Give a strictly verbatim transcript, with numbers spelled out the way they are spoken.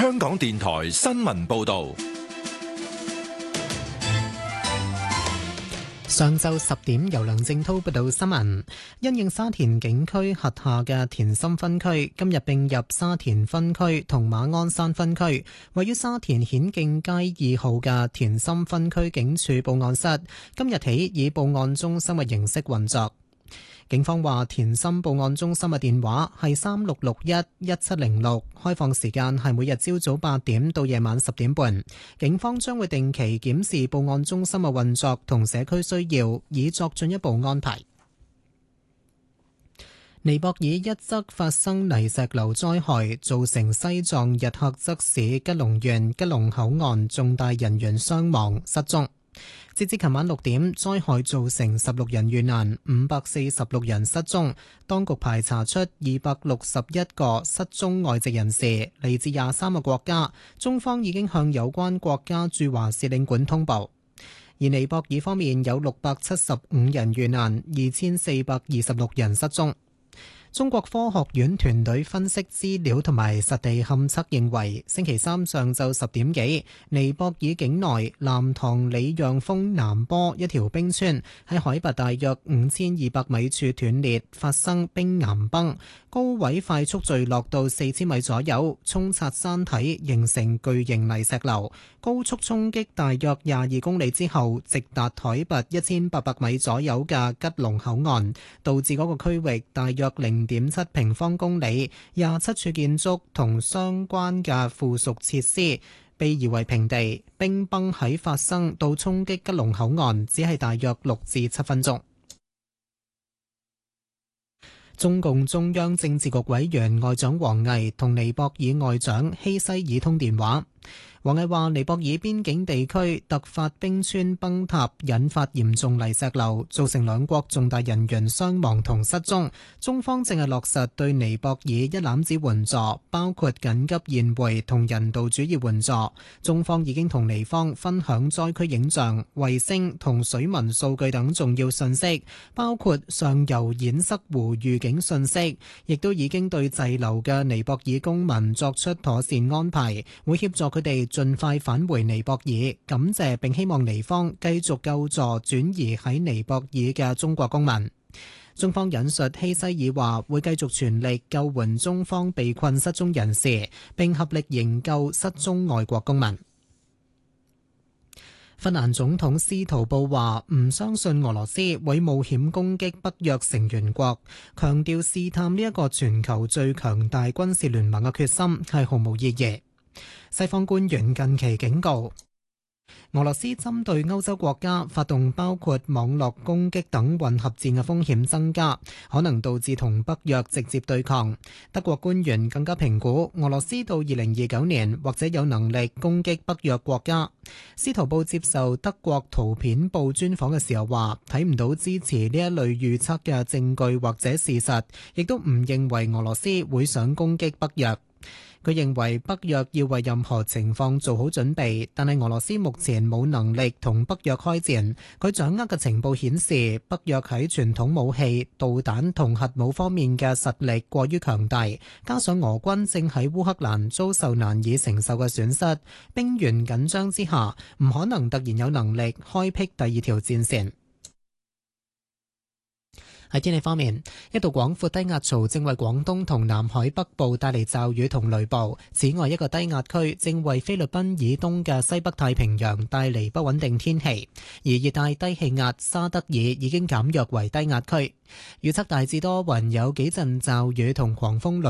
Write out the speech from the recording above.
香港電台新聞報道。 上晝十點，由梁正滔報道新聞。因應沙田警區轄下嘅田心分區今日並入沙田分區同馬鞍山分區，位於沙田顯徑街二號嘅田心分區警署報案室今日起以報案中心嘅形式運作。警方話，田心報案中心嘅電話係三六六一一七零六，開放時間係每日朝早八點到夜晚十點半。警方將會定期檢視報案中心嘅運作同社區需要，以作進一步安排。尼泊爾一則發生泥石流災害，造成西藏日喀則市吉隆縣吉隆口岸重大人員傷亡失蹤。截至琴晚六點，災害造成十六人遇難，五百四十六人失蹤。當局排查出二百六十一個失蹤外籍人士，嚟自廿三個國家。中方已經向有關國家駐華使領館通報。而尼泊爾方面有六百七十五人遇難，二千四百二十六人失蹤。中國科學院團隊分析資料同埋實地勘測認為，星期三上晝十點幾，尼泊爾境內南塘里讓峰南坡一條冰川喺海拔大約五千二百米處斷裂，發生冰岩崩，高位快速墜落到四千米左右，沖刷山體形成巨型泥石流，高速衝擊大約廿二公里之後，直達海拔一千八百米左右嘅吉隆口岸，導致嗰個區域大約零點七平方公里，廿七處建築同相關嘅附屬設施被夷為平地。冰崩喺發生到衝擊吉隆口岸只係大約六至七分鐘。中共中央政治局委員外長王毅同尼泊爾外長希西爾通電話。王毅話，尼泊爾邊境地區突發冰川崩塌，引發嚴重泥石流，造成兩國重大人員傷亡同失蹤。中方正係落實對尼泊爾一攬子援助，包括緊急援回同人道主義援助。中方已經同尼方分享災區影像、衛星同水文數據等重要信息，包括上游堰塞湖預警信息，亦都已經對滯留嘅尼泊爾公民作出妥善安排，會協助佢哋盡快返回尼泊爾，感謝並希望尼方繼續救助轉移喺尼泊爾嘅中國公民。中方引述希西爾話，會繼續全力救援中方被困失蹤人士，並合力營救失蹤外國公民。芬蘭總統斯圖布話唔相信俄羅斯會冒險攻擊北約成員國，強調試探呢一個全球最強大軍事聯盟嘅決心係毫無意義。西方官員近期警告，俄羅斯針對歐洲國家發動包括網絡攻擊等混合戰嘅風險增加，可能導致同北約直接對抗。德國官員更加評估，俄羅斯到二零二九年或者有能力攻擊北約國家。司徒布接受德國圖片報專訪嘅時候話，睇唔到支持呢一類預測嘅證據或者事實，亦都唔認為俄羅斯會想攻擊北約。佢認為北約要為任何情況做好準備，但係俄羅斯目前冇能力同北約開戰。佢掌握嘅情報顯示，北約喺傳統武器、導彈同核武方面嘅實力過於強大，加上俄軍正喺烏克蘭遭受難以承受嘅損失，兵源緊張之下，唔可能突然有能力開闢第二條戰線。喺天氣方面，一道廣闊低壓槽正為廣東同南海北部帶嚟驟雨同雷暴。此外，一個低壓區正為菲律賓以東嘅西北太平洋帶嚟不穩定天氣。而熱帶低氣壓沙德爾已經減弱為低壓區。預測大致多雲，有幾陣驟雨同狂風雷